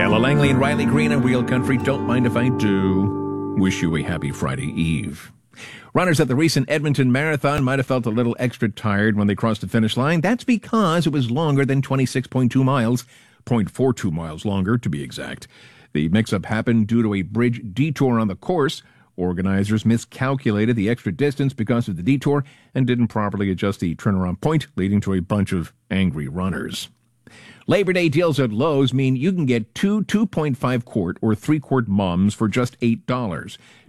Ella Langley and Riley Green on Real Country. Don't mind if I do. Wish you a happy Friday Eve. Runners at the recent Edmonton Marathon might have felt a little extra tired when they crossed the finish line. That's because it was longer than 26.2 miles, 0.42 miles longer to be exact. The mix-up happened due to a bridge detour on the course. Organizers miscalculated the extra distance because of the detour and didn't properly adjust the turnaround point, leading to a bunch of angry runners. Labor Day deals at Lowe's mean you can get two 2.5 quart or 3 quart mums for just $8.